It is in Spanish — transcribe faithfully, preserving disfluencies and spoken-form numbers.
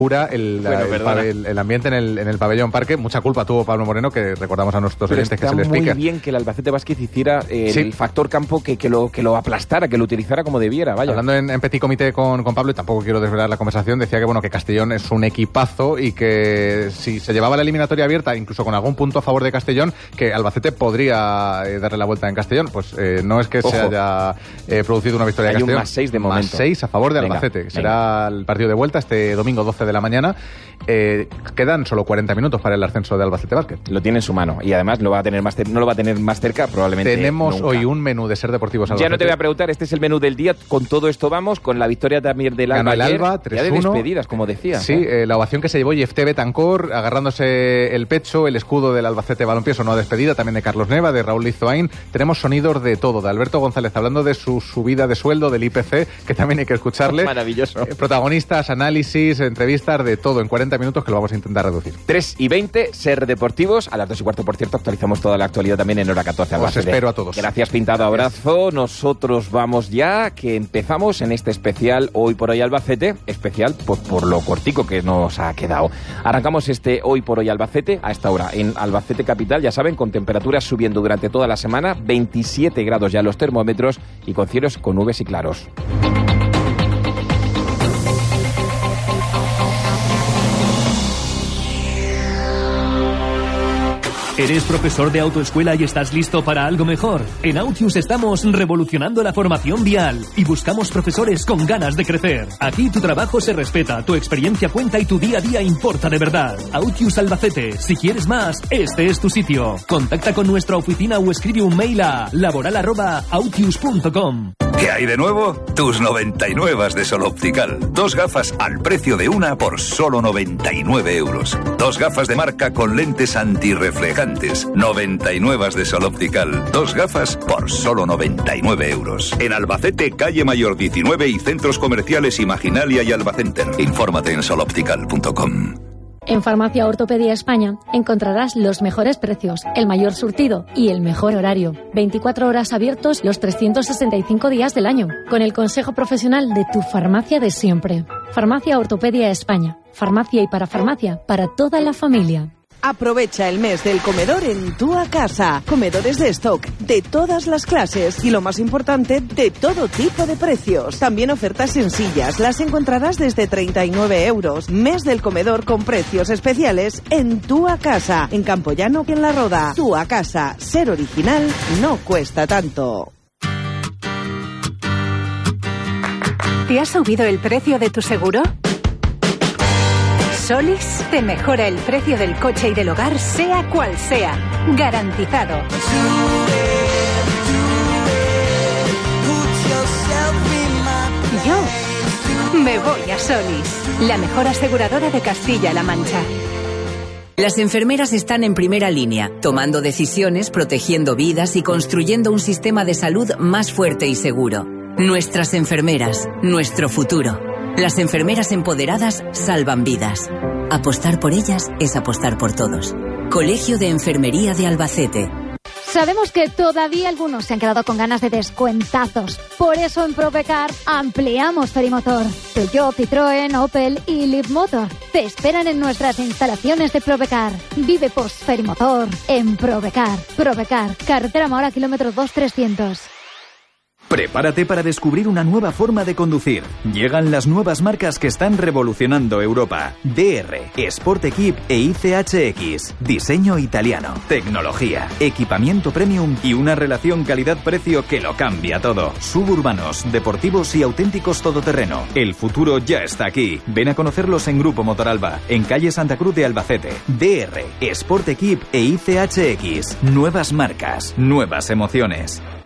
El, bueno, el, el, el ambiente en el, en el pabellón Parque. Mucha culpa tuvo Pablo Moreno, que recordamos a nuestros oyentes que se les pique. Está muy bien que el Albacete Basket hiciera el sí. factor campo que, que, lo, que lo aplastara, que lo utilizara como debiera. Vaya. Hablando en, en petit comité con, con Pablo, y tampoco quiero desvelar la conversación, decía que bueno que Castellón es un equipazo y que si se llevaba la eliminatoria abierta, incluso con algún punto a favor de Castellón, que Albacete podría eh, darle la vuelta en Castellón. Pues eh, no es que Ojo. se haya eh, producido una victoria de Castellón. Hay un más seis de momento. Más seis a favor de venga, Albacete. Venga. Será el partido de vuelta este domingo doce de la mañana. Eh, quedan solo cuarenta minutos para el ascenso de Albacete Basket. Lo tiene en su mano y además lo va a tener más no lo va a tener más cerca probablemente. Tenemos nunca. hoy un menú de Ser Deportivos Albacete. Ya no te voy a preguntar, este es el menú del día. Con todo esto vamos, con la victoria también del Alba. Ganó el Alba, tres uno. Ya de despedidas, como decía. Sí, ¿eh? Eh, la ovación que se llevó Yefté Betancor, agarrándose el pecho, el escudo del Albacete Balompié, sonó despedida también de Carlos Neva, de Raúl Lizoain. Tenemos sonidos de todo, de Alberto González hablando de su subida de sueldo, del I P C, que también hay que escucharle. Maravilloso. Eh, protagonistas, análisis, entrevistas, de todo en cuarenta minutos que lo vamos a intentar reducir. tres y veinte, Ser Deportivos. A las dos y cuarto, por cierto, actualizamos toda la actualidad también en hora catorce. Os espero a todos. Gracias, Pintado, abrazo. Nosotros vamos ya, que empezamos en este especial Hoy por Hoy Albacete. Especial pues, por lo cortico que nos ha quedado. Arrancamos este Hoy por Hoy Albacete a esta hora en Albacete Capital, ya saben, con temperaturas subiendo durante toda la semana, veintisiete grados ya los termómetros y con cielos con nubes y claros. ¿Eres profesor de autoescuela y estás listo para algo mejor? En Autius estamos revolucionando la formación vial y buscamos profesores con ganas de crecer. Aquí tu trabajo se respeta, tu experiencia cuenta y tu día a día importa de verdad. Autius Albacete. Si quieres más, este es tu sitio. Contacta con nuestra oficina o escribe un mail a laboral arroba autius punto com. ¿Qué hay de nuevo? Tus noventa y nueve de Sol Optical. Dos gafas al precio de una por solo noventa y nueve euros. Dos gafas de marca con lentes antirreflejantes. noventa y nueve de Sol Optical. Dos gafas por solo noventa y nueve euros. En Albacete, calle Mayor diecinueve y centros comerciales Imaginalia y Albacenter. Infórmate en sol optical punto com. En Farmacia Ortopedia España encontrarás los mejores precios, el mayor surtido y el mejor horario. veinticuatro horas abiertos los trescientos sesenta y cinco días del año, con el consejo profesional de tu farmacia de siempre. Farmacia Ortopedia España. Farmacia y parafarmacia para toda la familia. Aprovecha el mes del comedor en Tua Casa. Comedores de stock de todas las clases y, lo más importante, de todo tipo de precios. También ofertas sencillas. Las encontrarás desde treinta y nueve euros. Mes del comedor con precios especiales en Tua Casa. En Campoyano y en La Roda. Tua Casa. Ser original no cuesta tanto. ¿Te ha subido el precio de tu seguro? Solis te mejora el precio del coche y del hogar, sea cual sea. Garantizado. Yo me voy a Solis, la mejor aseguradora de Castilla-La Mancha. Las enfermeras están en primera línea, tomando decisiones, protegiendo vidas y construyendo un sistema de salud más fuerte y seguro. Nuestras enfermeras, nuestro futuro. Las enfermeras empoderadas salvan vidas. Apostar por ellas es apostar por todos. Colegio de Enfermería de Albacete. Sabemos que todavía algunos se han quedado con ganas de descuentazos. Por eso en Probecar ampliamos Ferimotor. Peugeot, Citroën, Opel y Leapmotor te esperan en nuestras instalaciones de Probecar. Vive post Ferimotor en Probecar. Probecar, carretera Mahora, kilómetro dos trescientos. Prepárate para descubrir una nueva forma de conducir. Llegan las nuevas marcas que están revolucionando Europa. D R, Sport Equip e I C H X. Diseño italiano, tecnología, equipamiento premium y una relación calidad-precio que lo cambia todo. Suburbanos, deportivos y auténticos todoterreno. El futuro ya está aquí. Ven a conocerlos en Grupo Motoralba, en calle Santa Cruz de Albacete. D R, Sport Equip e I C H X. Nuevas marcas, nuevas emociones.